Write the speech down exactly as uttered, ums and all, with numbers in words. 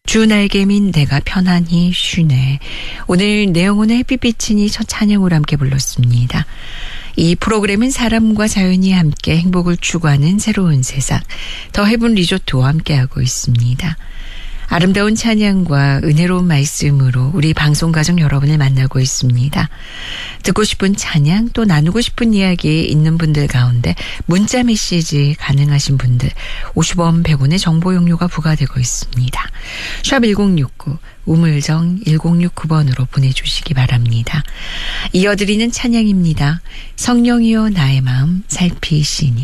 주 날개민 내가 편안히 쉬네. 오늘 내영혼의 햇빛비치니 첫 찬양으로 함께 불렀습니다. 이 프로그램은 사람과 자연이 함께 행복을 추구하는 새로운 세상 더 헤븐 리조트와 함께하고 있습니다. 아름다운 찬양과 은혜로운 말씀으로 우리 방송가족 여러분을 만나고 있습니다. 듣고 싶은 찬양 또 나누고 싶은 이야기 있는 분들 가운데 문자 메시지 가능하신 분들 오십 원 백 원의 정보 용료가 부과되고 있습니다. 샵 일공육구 우물정 일공육구 번으로 보내주시기 바랍니다. 이어드리는 찬양입니다. 성령이여 나의 마음 살피시니.